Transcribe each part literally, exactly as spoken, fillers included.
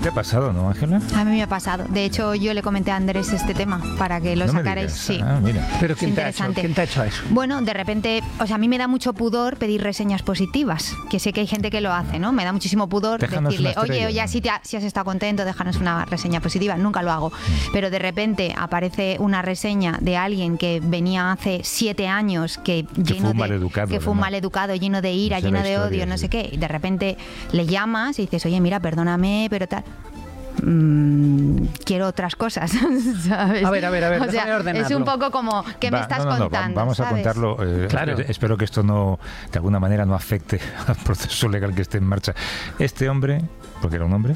te ha pasado, ¿no, Ángela? A mí me ha pasado. De hecho, yo le comenté a Andrés este tema para que lo no sacarais. Sí. Ah, mira. Pero ¿quién te, ha hecho, ¿quién te ha hecho eso? Bueno, de repente, o sea, a mí me da mucho pudor pedir reseñas positivas, que sé que hay gente que lo hace, ¿no? Me da muchísimo pudor déjanos decirle, oye, oye, si, te ha, si has estado contento, déjanos una reseña positiva. Nunca lo hago. Mm. Pero de repente aparece una reseña de alguien que venía hace siete años, que, que lleno fue un de, maleducado, que fue un maleducado, lleno de ira, lleno de odio, no sé qué, y de repente le llamas y dices, oye, mira, perdóname, pero tal... Mm, quiero otras cosas, ¿sabes? A ver, a ver, a ver, o sea, es un poco como, ¿qué Va, me estás no, no, no, contando? Vamos ¿sabes? a contarlo. Eh, claro. Espero que esto no, de alguna manera, no afecte al proceso legal que esté en marcha. Este hombre, porque era un hombre...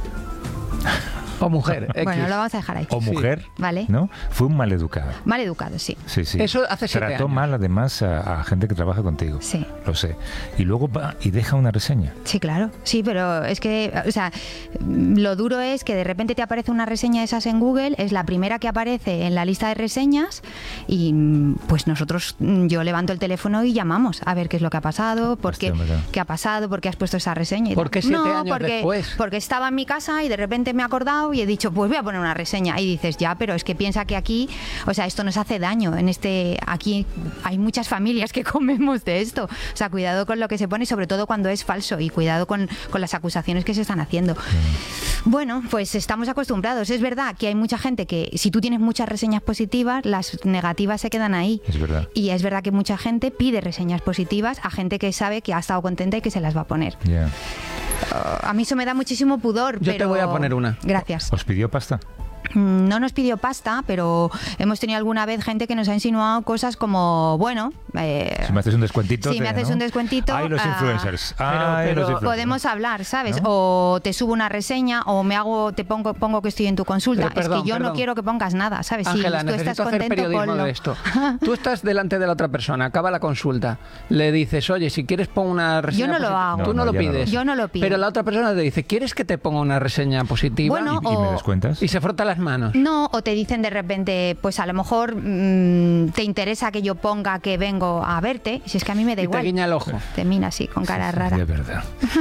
O mujer. X. Bueno, lo vamos a dejar ahí. O mujer, sí. ¿Vale? ¿no? Fue un maleducado. Maleducado, sí. Sí, sí. Eso hace siete Trató años. mal, además, a, a gente que trabaja contigo. Sí. Lo sé. Y luego va y deja una reseña. Sí, claro. Sí, pero es que, o sea, lo duro es que de repente te aparece una reseña de esas en Google, es la primera que aparece en la lista de reseñas y pues nosotros, yo levanto el teléfono y llamamos a ver qué es lo que ha pasado, por qué, qué ha pasado, por qué has puesto esa reseña. Y ¿Por qué siete no, años porque, después? Porque estaba en mi casa y de repente me he acordado y he dicho, pues voy a poner una reseña. Y dices, ya, pero es que piensa que aquí, o sea, esto nos hace daño. En este, aquí hay muchas familias que comemos de esto. O sea, cuidado con lo que se pone, sobre todo cuando es falso, y cuidado con, con las acusaciones que se están haciendo. Mm. Bueno, pues estamos acostumbrados. Es verdad que hay mucha gente que, si tú tienes muchas reseñas positivas, las negativas se quedan ahí. Es verdad. Y es verdad que mucha gente pide reseñas positivas a gente que sabe que ha estado contenta y que se las va a poner. Yeah. Uh, a mí eso me da muchísimo pudor. Yo pero... te voy a poner una. Gracias. ¿Os pidió pasta? No nos pidió pasta, pero hemos tenido alguna vez gente que nos ha insinuado cosas como, bueno... Eh, si me haces un descuentito... Si te, me haces ¿no? un descuentito... Ay, los influencers. Uh, Ay, pero, pero los influencers. Podemos hablar, ¿sabes? ¿No? O te subo una reseña, o me hago te pongo pongo que estoy en tu consulta. Pero, perdón, es que yo perdón. no quiero que pongas nada, ¿sabes? Ángela, si tú necesito estás hacer contento, periodismo ponlo. de esto. Tú estás delante de la otra persona, acaba la consulta, le dices, oye, si quieres pon una reseña Yo no lo positiva. hago. Tú no, No, lo no, pides. no. Yo no lo pido. Pero la otra persona te dice, ¿quieres que te ponga una reseña positiva? Bueno, ¿Y, y me o- descuentas? Y se frota las manos. No, o te dicen de repente, pues a lo mejor mmm, te interesa que yo ponga que vengo a verte, si es que a mí me da Y igual. te guiña el ojo. Te mira así, con cara rara. De verdad.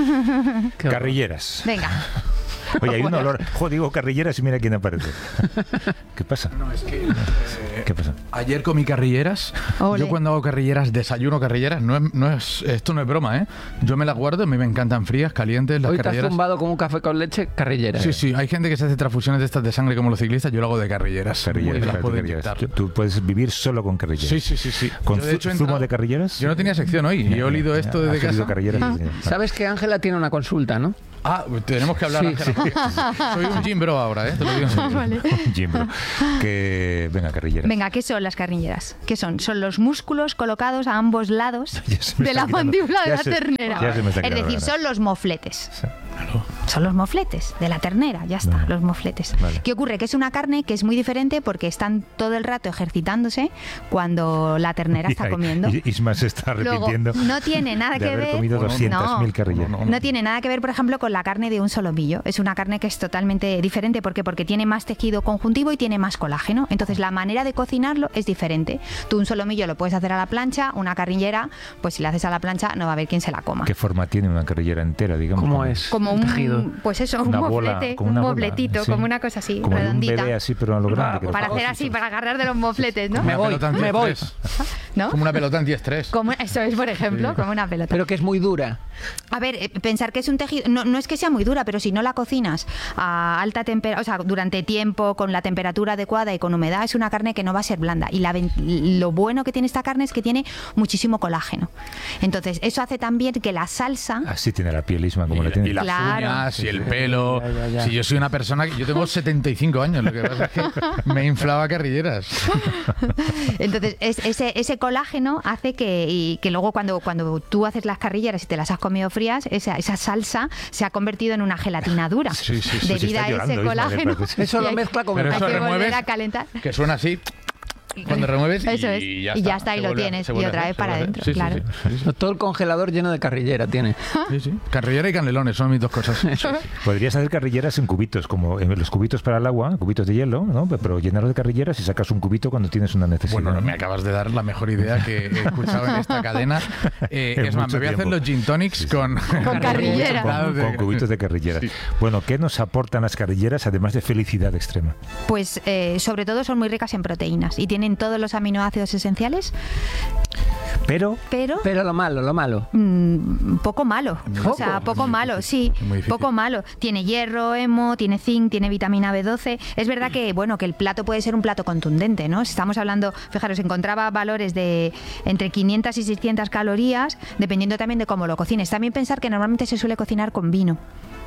Qué horror. Carrilleras. Venga. Oye, hay un olor. Jo, digo carrilleras y mira quién aparece. ¿Qué pasa? No, es que... Eh, ¿Qué pasa? Ayer comí carrilleras. Ole. Yo cuando hago carrilleras, desayuno carrilleras. No es, no es, esto no es broma, ¿eh? Yo me las guardo, a mí me encantan frías, calientes, las Hoy te has carrilleras. tumbado con un café con leche, carrillera. Sí, sí, hay gente que se hace transfusiones de estas de sangre como los ciclistas, yo lo hago de carrilleras. Carrilleras, Muy- las claro, puedo carrilleras. inyectar. Tú, tú puedes vivir solo con carrilleras. Sí, sí, sí, sí. ¿Con Yo, de hecho, he zumo entrado- de carrilleras? Yo no tenía sección hoy y he olido esto ¿Has desde olido casa. carrilleras? Sí, sí. ¿Sabes que Ángela tiene una consulta, no? Ah, tenemos que hablar, Sí, Ángela, porque soy un gym bro ahora, ¿eh? Te lo digo en serio. Vale. Jim, bro. Que venga, carrilleras. Venga, ¿qué son las carrilleras? ¿Qué son? Son los músculos colocados a ambos lados Ya se me de está la quitando- mandíbula de ya la se- ternera. ya se me está Es quitando decir, ganas. son los mofletes. Sí. Son los mofletes de la ternera, ya está, Vale. los mofletes. Vale. ¿Qué ocurre? Que es una carne que es muy diferente porque están todo el rato ejercitándose cuando la ternera está Y ahí- comiendo. y Isma se está Luego, arrepintiendo. no tiene nada de que haber ver. comido doscientas mil no, carrilleras. no, No tiene nada que ver, por ejemplo, con la carne de un solomillo. Es una carne que es totalmente diferente. ¿Por qué? Porque tiene más tejido conjuntivo y tiene más colágeno. Entonces, la manera de cocinarlo es diferente. Tú un solomillo lo puedes hacer a la plancha, una carrillera, pues si la haces a la plancha no va a haber quien se la coma. ¿Qué forma tiene una carrillera entera, digamos? ¿Cómo Como- es? Como el un, tejido? pues eso, un Una bola, moflete, como un una bola, mofletito, sí. como una cosa así, Como de un redondita. bebé así, pero a lo grande. que lo Para coges. hacer así, para agarrar de los mofletes, ¿no? Me Una voy, pelota me voy. antiestrés. ¿No? Como una pelota antiestrés. Como, eso es, por ejemplo, como una pelota. Pero que es muy dura. A ver, eh, pensar que es un tejido, no, no es que sea muy dura, pero si no la cocinas a alta temperatura, o sea, durante tiempo, con la temperatura adecuada y con humedad, es una carne que no va a ser blanda. Y la, ven- lo bueno que tiene esta carne es que tiene muchísimo colágeno. Entonces, eso hace también que la salsa... Así tiene la piel, Isma, como Y, la tiene. y las Claro. uñas, y el pelo. Ya, ya, ya. Si yo soy una persona que yo tengo setenta y cinco años, lo que pasa es que me inflaba carrilleras. Entonces, es- ese, ese colágeno hace que, y que luego cuando, cuando tú haces las carrilleras y te las has comido frías, esa, esa salsa se ha convertido en una gelatina dura. Sí, sí, sí. Debido Está a llorando, ese Isma, colágeno. me parece. Eso Y lo hay- mezcla con Pero el Hay eso que volver remueves a calentar. que suena así. cuando remueves y, Eso es. y ya Y está, ya está, y se lo vuelve a- tienes, se y vuelve a otra hacer, vez se para vuelve a adentro, hacer. Sí, claro. sí, sí, sí, sí. Todo el congelador lleno de carrillera tiene. Sí, sí. Carrillera y canelones son mis dos cosas. Podrías hacer carrilleras en cubitos, como en los cubitos para el agua, cubitos de hielo, ¿no? Pero llenarlo de carrilleras y sacas un cubito cuando tienes una necesidad. Bueno, ¿no? me acabas de dar la mejor idea que he escuchado en esta cadena. Eh, En es más, mucho me voy a hacer tiempo. los gin tonics Sí, sí. con... Con carrillera. Con, con cubitos de carrilleras. Sí. Bueno, ¿qué nos aportan las carrilleras además de felicidad extrema? Pues eh, sobre todo son muy ricas en proteínas y tienen todos los aminoácidos esenciales, Pero pero... Pero lo malo, lo malo. Mm, poco malo, ¿Poco? o sea, poco Muy malo, difícil, sí, muy difícil. poco malo. Tiene hierro, hemo, tiene zinc, tiene vitamina B doce. Es verdad que, bueno, que el plato puede ser un plato contundente, ¿no? Si estamos hablando, fijaros, encontraba valores de entre quinientas y seiscientas calorías, dependiendo también de cómo lo cocines. También pensar que normalmente se suele cocinar con vino.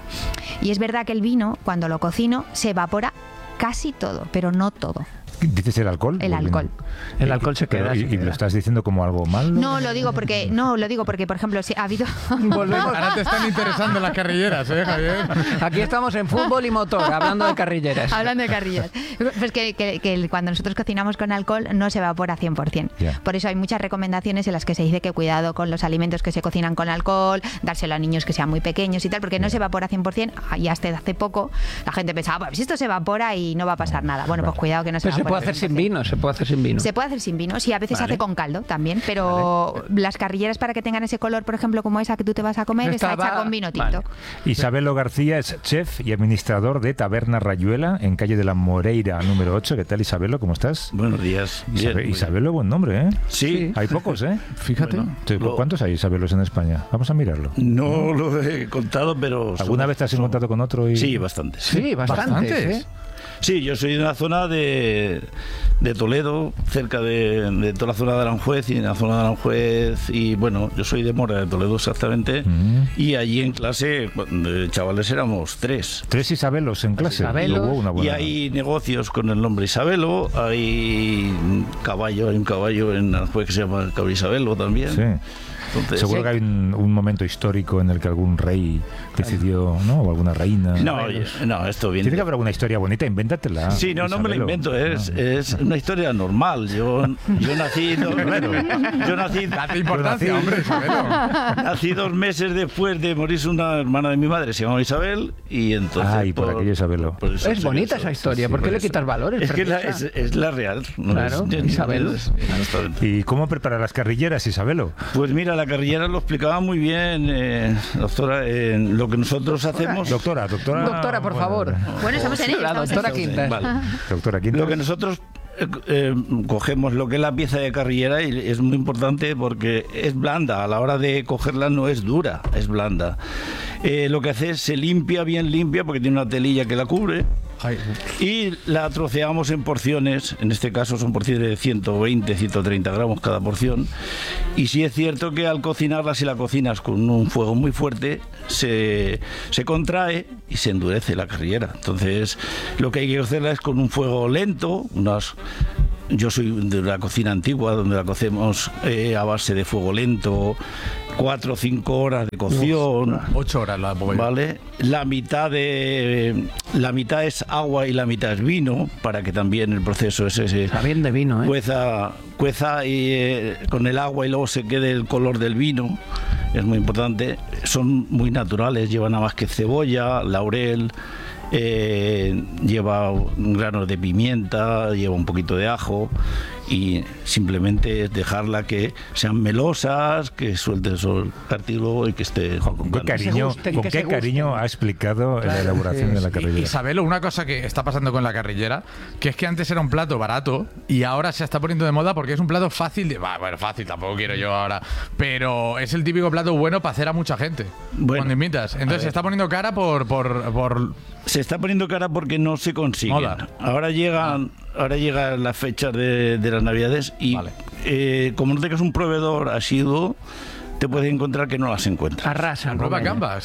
Y es verdad que el vino, cuando lo cocino, se evapora casi todo, pero no todo. ¿dices el alcohol? El ¿O vino? alcohol. El alcohol se Pero, queda. ¿Y, se y lo queda. estás diciendo como algo malo? No, lo digo porque, no, lo digo porque, por ejemplo, si ha habido... Volvemos. Ahora te están interesando las carrilleras, ¿eh, Javier? Aquí estamos en fútbol y motor, hablando de carrilleras. Hablando de carrillas. Pues que, que- que cuando nosotros cocinamos con alcohol no se evapora cien por ciento. Ya. Por eso hay muchas recomendaciones en las que se dice que cuidado con los alimentos que se cocinan con alcohol, dárselo a niños que sean muy pequeños y tal, porque no se evapora cien por ciento. Y hasta hace poco la gente pensaba, pues esto se evapora y no va a pasar nada. Bueno, pues Vale. cuidado que no se Pero se evapora puede hacer cien sin por ciento. vino, se puede hacer sin vino. Se puede hacer sin vino, sí, a veces se Vale. hace con caldo también, pero las carrilleras para que tengan ese color, por ejemplo, como esa que tú te vas a comer, está Estaba- hecha con vino tinto. Vale. Isabelo García es chef y administrador de Taberna Rayuela en calle de la Moreira número ocho. ¿Qué tal, Isabelo? ¿Cómo estás? Buenos días. Bien, Isabe- muy bien. Isabelo, buen nombre, ¿eh? Sí, Hay pocos, ¿eh? Fíjate. Bueno. Sí, Lo- ¿Cuántos hay Isabelos en España? Vamos a mirarlo. no lo he contado, pero... son- ¿Alguna vez te has son- encontrado con otro? Y... Sí, bastantes. Sí, bastantes. Bastantes. ¿eh? Sí, yo soy de una zona de, de Toledo, cerca de, de toda la zona de Aranjuez y en la zona de Aranjuez, y bueno, yo soy de Mora, de Toledo exactamente, Mm. y allí en clase, de chavales éramos tres. Tres Isabelos en clase. Isabelos. Hubo una Y buena... hay negocios con el nombre Isabelo, hay un caballo, hay un caballo en Aranjuez que se llama el caballo Isabelo también. Sí. Entonces, Seguro sí. que hay un, un momento histórico en el que algún rey decidió, ¿no? O alguna reina. No, oye, no, esto viene... Tiene que haber alguna historia bonita, invéntatela. Sí, no, no me la Isabelo. invento, es, No. es una historia normal. Yo, yo nací, do- yo nací, Date importancia, hombre, Isabelo. nací dos meses después de morirse una hermana de mi madre, se llamaba Isabel, y entonces... Ah, y por aquello Isabelo. por eso Es se bonita hizo. esa historia. Sí, ¿Por qué por le eso. quitas valores? Es que la- es, preciosa? es la real. no Claro, es- Isabel. es- exactamente. ¿Y cómo preparar las carrilleras, Isabelo? Pues mira, la carrillera lo explicaba muy bien, eh, doctora, en lo que nosotros hacemos... Doctora, doctora. Doctora, por favor. Bueno, estamos en ello. La estamos en doctora ello. Quintas. Vale. Doctora Quintas. Lo que nosotros eh, eh, cogemos lo que es la pieza de carrillera y es muy importante porque es blanda, a la hora de cogerla no es dura, es blanda. Eh, lo que hace es se limpia bien limpia porque tiene una telilla que la cubre Ay, y la troceamos en porciones, en este caso son porciones de ciento veinte, ciento treinta gramos cada porción, y sí es cierto que al cocinarla, si la cocinas con un fuego muy fuerte, se, se contrae y se endurece la carrillera. Entonces lo que hay que hacerla es con un fuego lento, unas... Yo soy de la cocina antigua, donde la cocemos eh, a base de fuego lento, cuatro o cinco horas de cocción. ocho horas la pongo yo. Vale, la mitad de la mitad es agua y la mitad es vino para que también el proceso ese se Está bien de vino, ¿eh? cueza, cueza y, eh, con el agua y luego se quede el color del vino. Es muy importante. Son muy naturales, llevan nada más que cebolla, laurel. Eh, lleva granos de pimienta, lleva un poquito de ajo y simplemente es dejarla que sean melosas, que suelte el cartílago y que esté... Con qué cariño, gusten, con que qué se gusten. cariño ha explicado la Claro, elaboración sí, de la sí. carrillera. Isabelo, una cosa que está pasando con la carrillera, que es que antes era un plato barato y ahora se está poniendo de moda porque es un plato fácil de... Bah, bueno, fácil, tampoco quiero yo ahora, pero es el típico plato bueno para hacer a mucha gente Bueno, cuando invitas. a Entonces ver. se está poniendo cara por... por, por Se está poniendo cara porque no se consiguen. Moda. Ahora llegan, ahora llegan las fechas de, de las Navidades y Vale. eh, como no tengas un proveedor asiduo, te puedes encontrar que no las encuentras. Arrasan. Nueva Rubén. Canvas.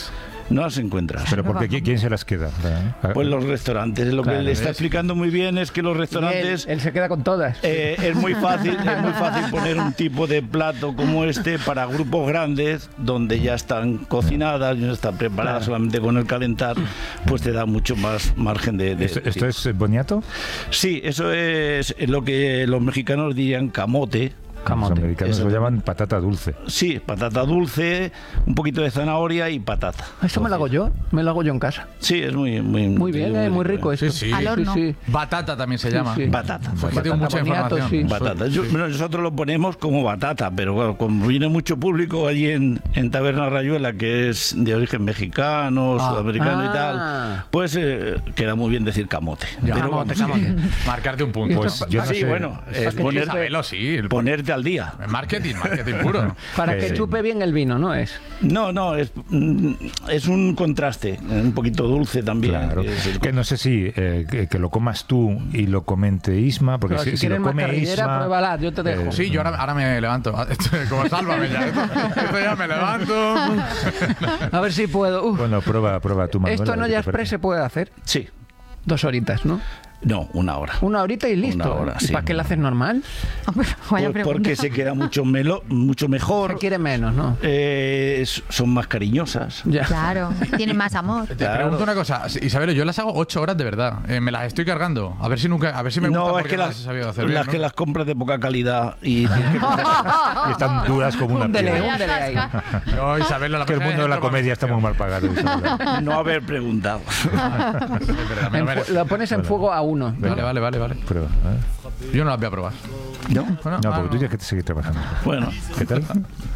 no las encuentras. Pero porque ¿quién, quién se las queda? Pues los restaurantes. Lo Claro, que le está ¿ves? explicando muy bien es que los Y él, restaurantes él se queda con todas. eh, es muy fácil, es muy fácil poner un tipo de plato como este para grupos grandes donde ya están cocinadas, ya están preparadas Claro. solamente con el calentar, pues te da mucho más margen de. de ¿Esto, esto es eh, boniato? Sí, eso es lo que los mexicanos dirían camote. Camote. Los americanos Eso. lo llaman patata dulce. Sí, patata dulce, un poquito de zanahoria y patata. Esto me lo hago yo, me lo hago yo en casa. Sí, es muy muy Muy bien, eh, muy rico esto. Sí, sí. Al horno. Sí, sí. Batata también se Sí, llama. sí. Batata. Porque tiene mucha boniato, información. sí. Batata. Yo- bueno, nosotros lo ponemos como batata, pero claro, como viene mucho público allí en, en Taberna Rayuela, que es de origen mexicano, Ah. sudamericano Ah. y tal, pues eh, queda muy bien decir camote. Ya, Pero camote, vamos, camote. Marcarte un punto. Pues yo no sí, sé. bueno, es que poner- Isabelo, sí. el- ponerte al día. Marketing, marketing puro. Para Eh, que chupe bien el vino, ¿no es? No, no, es, mm, es un contraste, un poquito dulce también. Claro, Es el- que no sé si eh, que, que lo comas tú y lo comente Isma, porque Pero si, si si quieres lo más come carrillera, Isma, pruébala, yo te dejo. Sí, yo ahora, ahora me levanto. Como sálvame ya. Esto, esto ya me levanto. A ver si puedo. Uf, bueno, prueba, prueba tú, Manuel. esto a en ver olla qué te express se parece. puede hacer. Sí, Dos horitas, ¿no? no, una hora. Una horita y listo. Una hora, ¿Y sí. para qué la haces normal? Vaya Pues pregunta. porque se queda mucho, melo, mucho Se mejor, quiere menos, ¿no? eh, s- son más cariñosas. Ya. Claro, tienen más amor. Te Claro. pregunto una cosa, Isabelo, yo las hago ocho horas de verdad. Eh, me las estoy cargando. A ver si nunca, a ver si me gusta No, es porque que no las, las he sabido hacer las bien, ¿no? que las compras de poca calidad y tienes que Y están duras como una Húndele, piedra. húndele ahí. No, Isabelo, la Que el próxima mundo de vez la entro comedia por está muy mal pagado. Isabel. no haber preguntado. Es verdad, me En lo fu- merezco. lo pones en Bueno. fuego a uno. ¿no? Vale, vale, vale, vale. Prueba, ¿eh? Yo no las voy a probar. ¿No? Bueno, No, ah, porque tú tienes que seguir trabajando. Bueno, ¿Qué tal?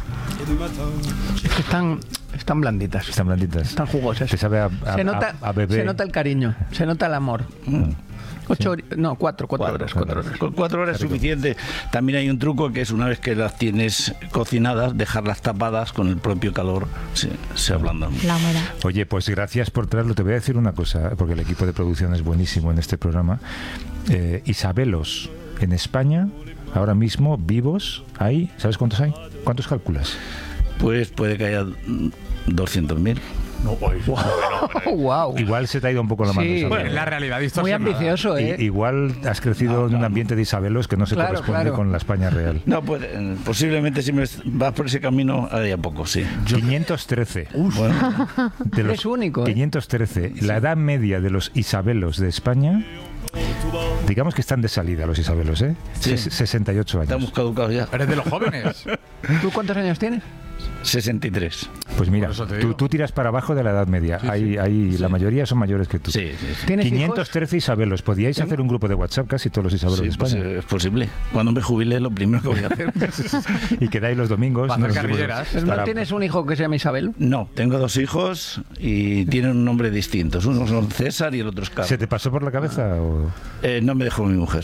Es que están, están blanditas. Están blanditas. Están jugosas. Te sabe a, a, Se nota, a- a bebé. se nota el cariño, se nota el amor. Ocho hori- no, cuatro, cuatro, Cuatro, horas, cuatro horas. con cuatro horas es suficiente. También hay un truco que es una vez que las tienes cocinadas, dejarlas tapadas con el propio calor, se, se ablandan. La humedad. Oye, pues gracias por traerlo. Te voy a decir una cosa, porque el equipo de producción es buenísimo en este programa. Eh, Isabelos en España, ahora mismo, vivos, hay, ¿sabes cuántos hay? ¿Cuántos calculas? Pues puede que haya doscientos mil. No, pues, Oh, wow. Igual se te ha ido un poco la mano. Sí. Isabel. es la realidad Muy distorsionada. ambicioso, I- ¿eh? Igual has crecido en un ambiente de Isabelos que no se Claro, corresponde claro. con la España real. No, pues eh, posiblemente si me vas por ese camino haría poco, sí. quinientos trece. Bueno, De los Es único, ¿eh? quinientos trece. La edad media de los Isabelos de España, digamos que están de salida los Isabelos, ¿eh? Sí. Ses- sesenta y ocho años. estamos caducados ya. Eres de los jóvenes. ¿Tú cuántos años tienes? sesenta y tres. Pues mira, Por eso te tú, digo. tú tiras para abajo de la edad media. Hay, hay, La mayoría son mayores que tú. Sí, sí, sí. ¿Tienes quinientos trece Isabelos. Podíais hacer un grupo de WhatsApp casi todos los Isabelos Sí, de pues, España. eh, es posible. Cuando me jubile, lo primero que voy a hacer. Y quedáis los domingos. Para hacer nos vemos. carrilleras. hijos? ¿No Para- tienes un hijo que se llama Isabel? No, tengo dos hijos y tienen un nombre distinto. Uno son César y el otro es Carlos. ¿Se te pasó por la cabeza? O... Eh, no me dejó mi mujer.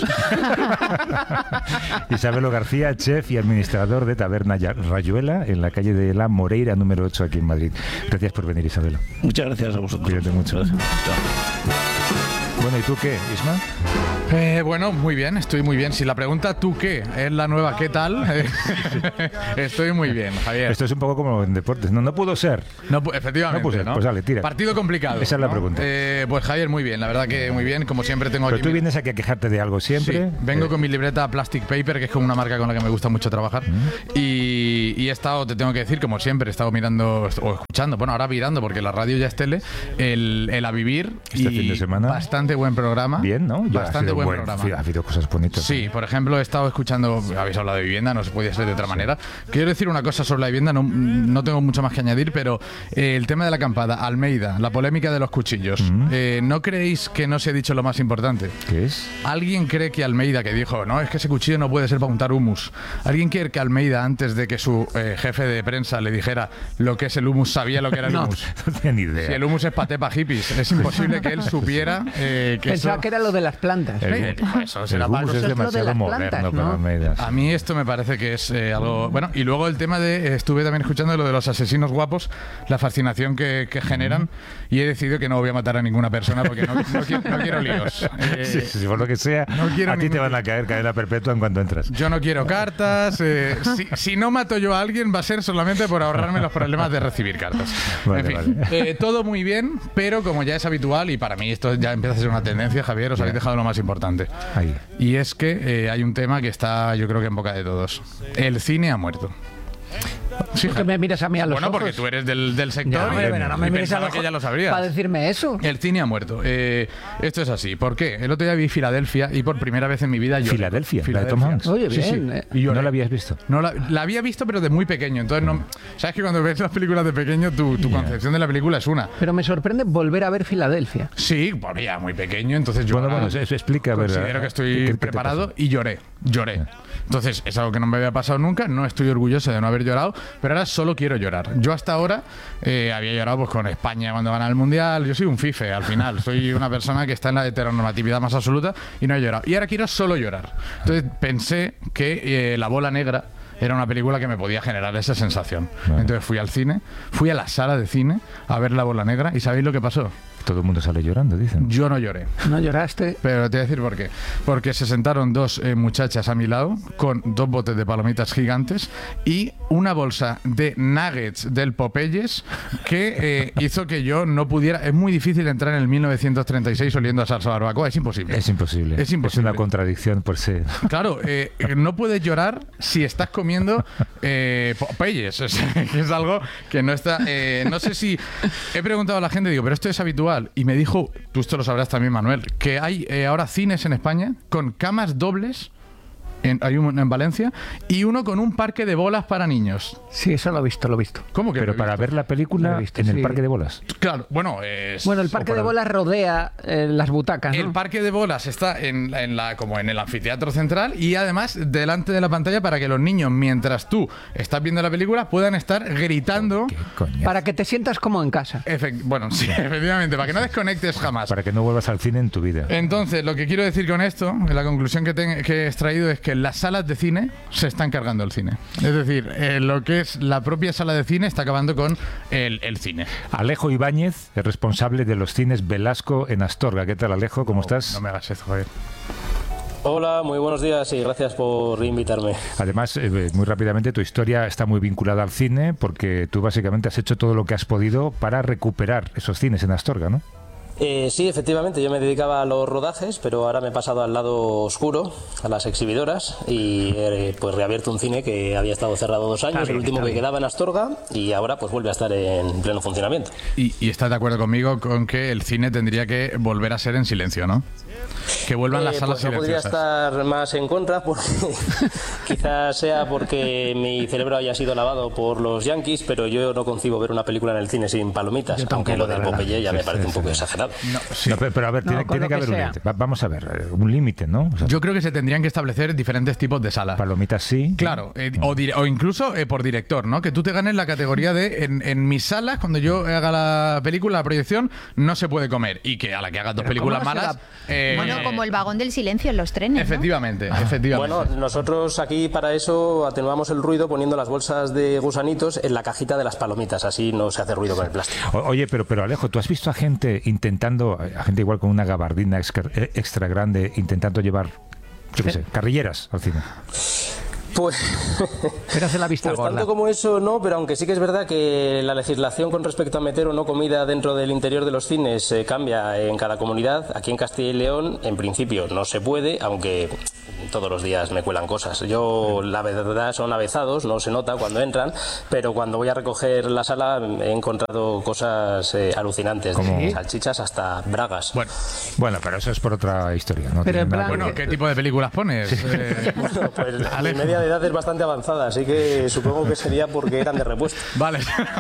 Isabelo García, chef y administrador de Taberna Ya- Rayuela en la calle de la Moreira número ocho aquí en Madrid. Gracias por venir, Isabelo. Muchas gracias a vosotros. Cuídate mucho. Gracias. Chao. Bueno, ¿y tú qué, Isma? Eh, bueno, muy bien, estoy muy bien. Si la pregunta ¿tú qué? Es la nueva ¿qué tal? Eh, estoy muy bien, Javier. Esto es un poco como en deportes. No, no pudo ser. No, pu- efectivamente, No puse, ¿no? pues dale, tira. Partido complicado. Esa es la ¿no? pregunta. Eh, pues Javier, muy bien, la verdad que muy bien. Como siempre tengo Pero aquí... tú mi- vienes aquí a quejarte de algo siempre. Sí, vengo Eh, con mi libreta Plastic Paper, que es como una marca con la que me gusta mucho trabajar. Y, y he estado, te tengo que decir, como siempre, he estado mirando o escuchando, bueno, ahora mirando, porque la radio ya es tele, el, el A Vivir. Este y fin de semana. Bastante buen programa. Bien, ¿no? Ya ha Bastante sido buen buen- programa. sí, ha habido cosas bonitas. Sí, por ejemplo, he estado escuchando, habéis hablado de vivienda, no se podía ser de otra manera. Quiero decir una cosa sobre la vivienda, no, no tengo mucho más que añadir, pero eh, el tema de la acampada, Almeida, la polémica de los cuchillos. Eh, ¿No creéis que no se ha dicho lo más importante? ¿Qué es? ¿Alguien cree que Almeida, que dijo, no, es que ese cuchillo no puede ser para untar humus? ¿Alguien cree que Almeida, antes de que su eh, jefe de prensa le dijera lo que es el humus, sabía lo que era el No. humus? No tenía ni idea. Si el humus es paté pa' hippies, es imposible que él supiera eh, Eh, que Pensaba eso, que era lo de las plantas. El, Eh, eso el será hummus para- es eso es lo de demasiado las moderno plantas, para ¿no? Almeida. A mí esto me parece que es eh, algo... Bueno, y luego el tema de... eh, Estuve también escuchando lo de los asesinos guapos, la fascinación que, que generan, y he decidido que no voy a matar a ninguna persona porque no, no quiero, no quiero líos. Eh, Sí, sí, por lo que sea, no quiero a ti te ningún- van a caer cadena perpetua en cuanto entras. Yo no quiero cartas. eh, si, si no mato yo a alguien va a ser solamente por ahorrarme los problemas de recibir cartas. Vale, en fin, vale. eh, todo muy bien, pero como ya es habitual, y para mí esto ya empieza a ser una tendencia, Javier, os habéis dejado lo más importante. Ahí. Y es que eh, hay un tema que está, yo creo que en boca de todos. El cine ha muerto. Sí, ¿Por qué me miras a mí a los bueno, ojos? porque tú eres del, del sector Ya, y, hombre, pero no me y mires a pensaba los que ya lo sabrías. para decirme eso. El cine ha muerto. Eh, esto es así. ¿Por qué? El otro día vi Filadelfia y por primera vez en mi vida lloré. Filadelfia, la de Tom Hanks. Oye, Sí, bien, sí. eh. Y lloré. ¿No la habías visto? No, la, la había visto, pero de muy pequeño. Entonces, no, sabes que cuando ves las películas de pequeño, tu, tu Ya. concepción de la película es una. Pero me sorprende volver a ver Filadelfia. Sí, bueno, ya muy pequeño, entonces yo Bueno, ahora bueno, eso explica, a ver, considero ¿qué- que estoy qué- qué te preparado pasó? y lloré, lloré. Entonces, es algo que no me había pasado nunca, no estoy orgulloso de no haber llorado, pero ahora solo quiero llorar. Yo hasta ahora eh, había llorado pues, con España cuando ganan el Mundial, yo soy un fife al final, soy una persona que está en la heteronormatividad más absoluta y no he llorado. Y ahora quiero solo llorar. Entonces pensé que eh, La Bola Negra era una película que me podía generar esa sensación. Vale. Entonces fui al cine, fui a la sala de cine a ver La Bola Negra y ¿sabéis lo que pasó? Todo el mundo sale llorando, dicen. Yo no lloré. ¿No lloraste? Pero te voy a decir por qué. Porque se sentaron dos eh, muchachas a mi lado con dos botes de palomitas gigantes y una bolsa de nuggets del Popeyes que eh, hizo que yo no pudiera... Es muy difícil entrar en el mil novecientos treinta y seis oliendo a salsa barbacoa. Es imposible. Es imposible. Es imposible. una contradicción por ser. Claro, eh, no puedes llorar si estás comiendo eh, Popeyes. O sea, que es algo que no está... eh, no sé si... He preguntado a la gente, digo, pero esto es habitual. Y me dijo, tú esto lo sabrás también, Manuel, que hay eh, ahora cines en España con camas dobles. En, hay uno en Valencia y uno con un parque de bolas para niños. Sí, eso lo he visto, lo he visto. ¿Cómo que Pero lo he para visto? ver la Lo película he visto, en el sí. parque de bolas. Claro, bueno, es... Bueno, el parque para- de bolas rodea eh, las butacas, ¿no? El parque de bolas está en, en la, como en el anfiteatro central y además delante de la pantalla para que los niños, mientras tú estás viendo la película, puedan estar gritando. ¿Qué coño? Para que te sientas como en casa. Efect- bueno, sí, efectivamente, para que no desconectes jamás. Para que no vuelvas al cine en tu vida. Entonces, lo que quiero decir con esto, la conclusión que, te- que he extraído es que las salas de cine se están cargando el cine. Es decir, eh, lo que es la propia sala de cine está acabando con el, el cine. Alejo Ibáñez es responsable de los cines Velasco en Astorga. ¿Qué tal, Alejo? ¿Cómo estás? No me hagas eso, Javier. Hola, muy buenos días y gracias por invitarme. Además, eh, muy rápidamente, tu historia está muy vinculada al cine porque tú básicamente has hecho todo lo que has podido para recuperar esos cines en Astorga, ¿no? Eh, sí, efectivamente, yo me dedicaba a los rodajes, pero ahora me he pasado al lado oscuro, a las exhibidoras, y he pues reabierto un cine que había estado cerrado dos años, Está bien, el último está que bien. quedaba en Astorga, y ahora pues vuelve a estar en pleno funcionamiento. Y, y estás de acuerdo conmigo con que el cine tendría que volver a ser en silencio, ¿no? Que vuelvan las Eh, salas pues no podría silenciosas. estar más en contra, porque quizás sea porque mi cerebro haya sido lavado por los yankees, pero yo no concibo ver una película en el cine sin palomitas, Yo aunque tampoco, lo la del verdad. Popeye ya Sí, me sí, parece un sí. poco exagerado. No, sí. No, pero, pero a ver, No, tiene, con tiene lo que que haber un sea. límite. Va- vamos a ver, eh, un límite, ¿no? O sea, Yo creo que se tendrían que establecer diferentes tipos de salas. palomitas sí. Claro, eh, o, dire- o incluso eh, por director, ¿no? Que tú te ganes la categoría de en, en mis salas, cuando yo haga la película, la proyección, no se puede comer. Y que a la que hagas dos Pero películas ¿cómo se malas. da- eh, Bueno, como el vagón del silencio en los trenes, ¿no? Efectivamente, efectivamente. Bueno, nosotros aquí para eso atenuamos el ruido poniendo las bolsas de gusanitos en la cajita de las palomitas, así no se hace ruido con el plástico. O- Oye, pero, pero Alejo, ¿tú has visto a gente intentando, a gente igual con una gabardina extra, eh, extra grande, intentando llevar, yo qué sé, carrilleras al cine? Pues, Pero hace la vista pues gorda. tanto como eso no, pero aunque sí que es verdad que la legislación con respecto a meter o no comida dentro del interior de los cines eh, cambia en cada comunidad. Aquí en Castilla y León, en principio, no se puede, aunque todos los días me cuelan cosas. Yo, la verdad, son avezados, no se nota cuando entran, pero cuando voy a recoger la sala he encontrado cosas eh, alucinantes, ¿Cómo? de salchichas hasta bragas. Bueno, Bueno, pero eso es por otra historia. ¿no? Pero tiene en nada plan- que bueno, ver. ¿qué tipo de películas pones? Eh, Bueno, pues mi Alejo. media de edad es bastante avanzada, así que supongo que sería porque eran de repuesto. Vale.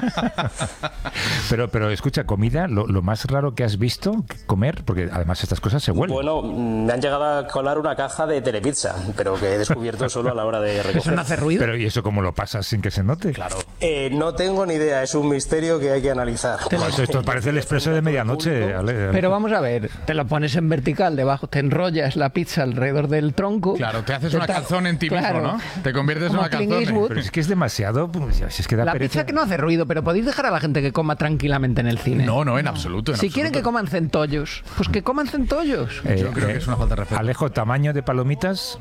Pero, pero escucha, comida, lo, lo más raro que has visto comer, porque además estas cosas se vuelven. Bueno, me han llegado a colar una caja de Telepizza. pizza, pero que he descubierto solo a la hora de recoger. ¿Eso no hace ruido? Pero ¿y eso cómo lo pasas sin que se note? Claro. Eh, no tengo ni idea, es un misterio que hay que analizar. Pues esto parece el expreso de medianoche. Ale. Pero vamos a ver, te lo pones en vertical debajo, te enrollas la pizza alrededor del tronco. Claro, te haces te una ta- calzón en ti claro. mismo, ¿no? Te conviertes en Como una Clint calzone. Eastwood. Pero es que es demasiado. Pues, si es que da La pereza. pizza que no hace ruido, pero podéis dejar a la gente que coma tranquilamente en el cine. No, no, en absoluto. En Si absoluto. quieren que coman centollos, pues que coman centollos. Eh, Yo creo eh, que es una falta de respeto. Alejo, tamaño de palomitas.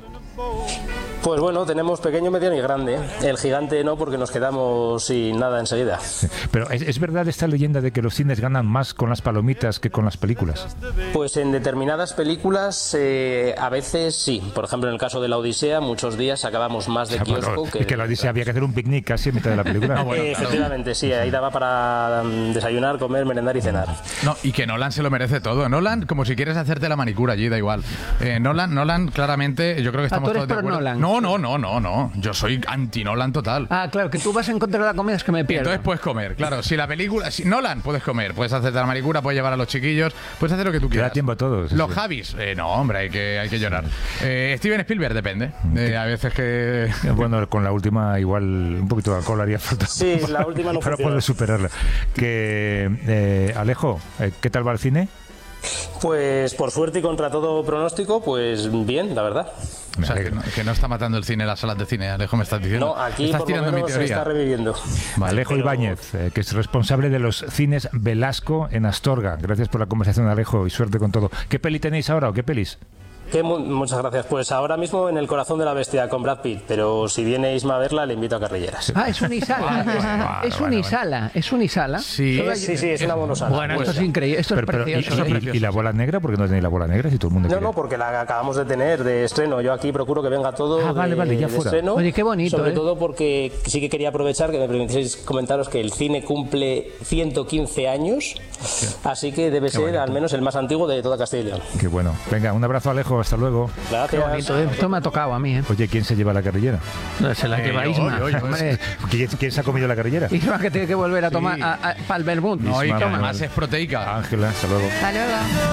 Pues bueno, tenemos pequeño, mediano y grande. El gigante no, porque nos quedamos sin nada enseguida. Pero ¿es, es verdad esta leyenda de que los cines ganan más con las palomitas que con las películas? Pues en determinadas películas eh, a veces sí. Por ejemplo, en el caso de La Odisea, muchos días sacábamos más de O sea, kiosco bueno, que... es que la Odisea había que hacer un picnic casi en mitad de la película. Ah, bueno, Eh, claro. efectivamente, sí, ahí daba para mm, desayunar, comer, merendar y cenar. No, y que Nolan se lo merece todo. Nolan, como si quieres hacerte la manicura allí, da igual. Eh, Nolan, Nolan, claramente, yo creo que estamos tú eres todos de pro acuerdo. Nolan. No, no, no, no, no. Yo soy anti-Nolan total. Ah, claro, que tú vas en contra de la comida, es que me pierdo. Entonces puedes comer, claro. Si la película, si Nolan, puedes comer, puedes hacerte la manicura, puedes llevar a los chiquillos, puedes hacer lo que tú Te quieras. da tiempo a todos. Los sí. Javis, eh, no, hombre, hay que, hay que llorar. Eh, Steven Spielberg, depende. Eh, a veces que. Eh, Bueno, con la última igual un poquito de alcohol haría falta. Sí, la última no Para funcionó. poder superarla. Que, eh, Alejo, eh, ¿qué tal va el cine? Pues por suerte y contra todo pronóstico, pues bien, la verdad. Me O sea, que alegro. no, que no está matando el cine las salas de cine, Alejo, me estás diciendo. No, aquí estás por lo tirando mi menos se teoría. está reviviendo. Alejo pero- Ibáñez, eh, que es responsable de los cines Velasco en Astorga. Gracias por la conversación, Alejo, y suerte con todo. ¿Qué peli tenéis ahora o qué pelis? Que mu- muchas gracias. Pues ahora mismo en El corazón de la bestia con Brad Pitt, pero si viene Isma a verla, le invito a Carrilleras. Ah, es un Isala. Vale, es un vale, Isala. Es un Isala. Sí. Solo hay- Sí, sí, es una monosala. Bueno, esto Pues- es increíble. Esto Pero, es pero, ¿y, precioso. y- ¿eh? y la bola negra? ¿Por qué no tenéis la bola negra si todo el mundo No, quiere? no, porque la acabamos de tener de estreno. Yo aquí procuro que venga todo Ah, vale, de, vale, ya de fuera. estreno. Oye, qué bonito, Sobre ¿eh? todo porque sí que quería aprovechar que me permitieseis comentaros que el cine cumple ciento quince años, así que debe ser bonito. al menos el más antiguo de toda Castilla y León. Qué bueno. Venga, un abrazo, Alejo. Hasta luego. Qué Gracias. bonito, ¿eh? Esto me ha tocado a mí, ¿eh? Oye, ¿quién se lleva la carrillera? Se la Eh, lleva yo, Isma. yo, yo. Hombre, ¿Quién, quién se ha comido la carrillera? Isma que tiene que volver a tomar Sí. a, a, para el vermut. No, y que Isma, además vale. es proteica. Ángela, hasta luego. Hasta luego.